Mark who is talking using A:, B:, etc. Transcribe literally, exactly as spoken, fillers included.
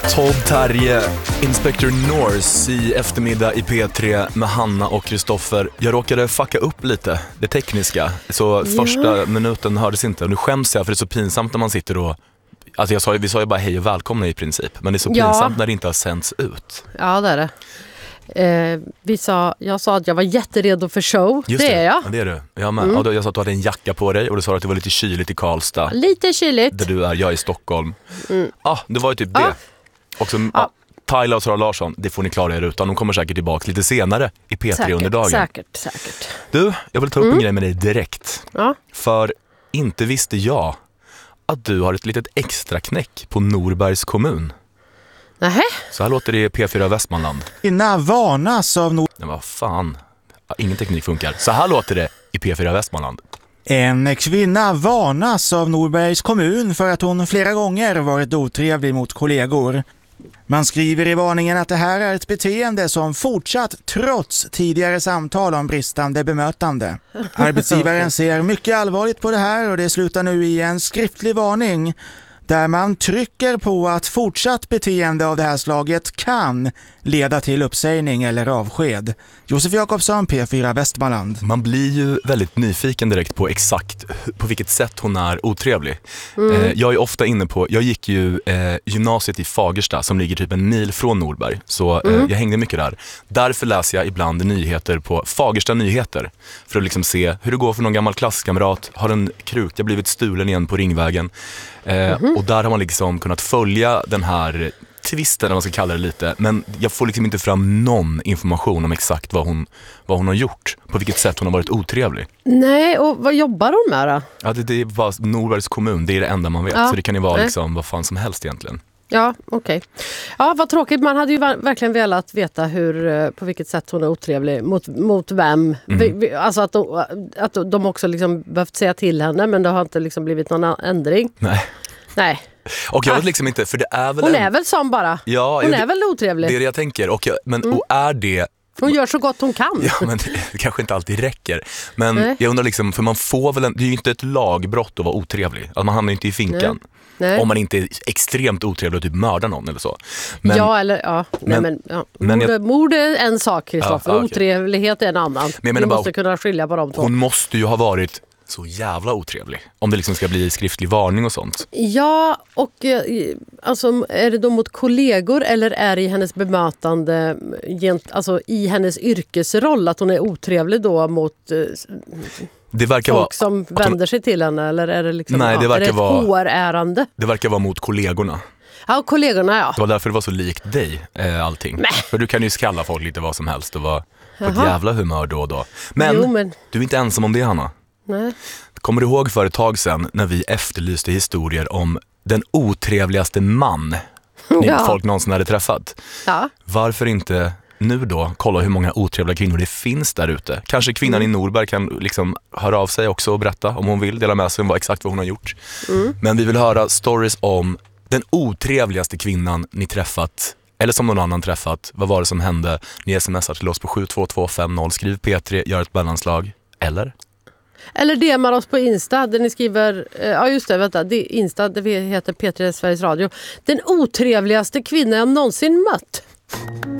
A: Todd Terje, Inspector Norse i eftermiddag i P tre med Hanna och Kristoffer. Jag råkade fucka upp lite, det tekniska. Så
B: ja.
A: första minuten hördes inte. Och nu skäms jag för det är så pinsamt när man sitter och... Alltså jag sa, vi sa ju bara hej och välkomna i princip. Men det är så pinsamt ja. när det inte har sänds ut.
B: Ja, det är det. Eh, vi sa, jag sa att jag var jätteredo för show.
A: Just
B: det,
A: det
B: är jag.
A: Ja, det är du. Jag med.
B: Mm.
A: Ja, då, jag sa att du hade en jacka på dig och du sa att det var lite kyligt i Karlstad.
B: Lite kyligt.
A: Där du är, jag är i Stockholm.
B: Mm.
A: Ah, det var ju typ
B: ah.
A: det. Och så,
B: ah.
A: ah, Tyler och Sara Larsson, det får ni klara er utan. De kommer säkert tillbaka lite senare i P tre
B: säkert,
A: under dagen.
B: Säkert, säkert.
A: Du, jag vill ta upp
B: mm.
A: en grej med dig direkt.
B: Ja.
A: För inte visste jag att du har ett litet extra knäck på Norbergs kommun.
B: Nähä?
A: Så här låter det i P fyra Västmanland.
C: Inna varnas av Nor-
A: Men vad fan, ingen teknik funkar. Så här låter det i P fyra Västmanland.
C: En kvinna varnas av Norbergs kommun för att hon flera gånger varit otrevlig mot kollegor. Man skriver i varningen att det här är ett beteende som fortsatt trots tidigare samtal om bristande bemötande. Arbetsgivaren ser mycket allvarligt på det här och det slutar nu i en skriftlig varning där man trycker på att fortsatt beteende av det här slaget kan leda till uppsägning eller avsked. Josef Jakobsson, P fyra Västmanland.
A: Man blir ju väldigt nyfiken direkt på exakt på vilket sätt hon är otrevlig.
B: Mm.
A: Eh, jag är ofta inne på, jag gick ju eh, gymnasiet i Fagersta som ligger typ en mil från Norberg. Så eh,
B: Mm.
A: jag hängde mycket där. Därför läser jag ibland nyheter på Fagersta Nyheter. För att liksom se hur det går för någon gammal klasskamrat. Har en kruka blivit stulen igen på Ringvägen? Eh, mm. Och där har man liksom kunnat följa den här twisten, om man ska kalla det lite. Men jag får liksom inte fram någon information om exakt vad hon, vad hon har gjort. På vilket sätt hon har varit otrevlig.
B: Nej, och vad jobbar hon med då?
A: Ja, det, det är bara Norbergs kommun, det är det enda man vet.
B: Ja.
A: Så det kan ju vara liksom vad fan som helst egentligen.
B: Ja, okej. Okay. Ja, vad tråkigt. Man hade ju verkligen velat veta hur, på vilket sätt hon är otrevlig. Mot, mot vem. Mm. Vi, alltså att de, att de också liksom behövt säga till henne, men det har inte liksom blivit någon ändring.
A: Nej.
B: Nej.
A: Och jag vet liksom inte, för det är väl...
B: Hon
A: en...
B: är väl som bara.
A: Ja,
B: hon
A: jag,
B: är väl otrevlig.
A: Det är det jag tänker. Och jag, men
B: mm.
A: och är det...
B: Hon gör så gott hon kan.
A: Ja, men det, det kanske inte alltid räcker. Men Nej. jag undrar liksom, för man får väl en... Det är ju inte ett lagbrott att vara otrevlig. Alltså man hamnar inte i finkan. Nej. Nej. Om man inte är extremt otrevlig och typ mördar någon eller så. Men,
B: ja, eller ja. Men, Nej, men, ja.
A: Men
B: mord,
A: jag,
B: mord är en sak, Kristoffer. Ja, okay. Otrevlighet är en annan.
A: Men
B: Vi
A: bara,
B: måste kunna skilja på dem två.
A: Hon måste ju ha varit så jävla otrevlig. Om det liksom ska bli skriftlig varning och sånt.
B: Ja, och alltså, är det då mot kollegor eller är det i hennes bemötande, alltså i hennes yrkesroll att hon är otrevlig då mot
A: det verkar
B: folk
A: vara,
B: som vänder hon, sig till henne? Eller är det, liksom,
A: nej, det
B: ja,
A: verkar
B: är det ett
A: vara,
B: H R-ärende?
A: Det verkar vara mot kollegorna.
B: Ja, kollegorna, ja.
A: Det var därför det var så likt dig, eh, allting.
B: Mäh.
A: För du kan ju skalla folk lite vad som helst och vara på ett jävla humör då och då. Men,
B: jo, men
A: du är inte ensam om det, Hanna.
B: Nej.
A: Kommer du ihåg för ett tag sedan när vi efterlyste historier om den otrevligaste man
B: ja.
A: folk någonsin hade träffat?
B: Ja.
A: Varför inte nu då kolla hur många otrevliga kvinnor det finns där ute? Kanske kvinnan mm. i Norberg kan liksom höra av sig också och berätta om hon vill, dela med sig om vad, exakt vad hon har gjort. Mm. Men vi vill höra stories om den otrevligaste kvinnan ni träffat eller som någon annan träffat. Vad var det som hände? Ni smsar till oss på sju två två fem noll, skriv P tre, gör ett mellanslag. Eller?
B: Eller D M:ar oss på Insta där ni skriver, ja just det, vänta, det Insta, det heter P tre Sveriges Radio. Den otrevligaste kvinnan jag någonsin mött.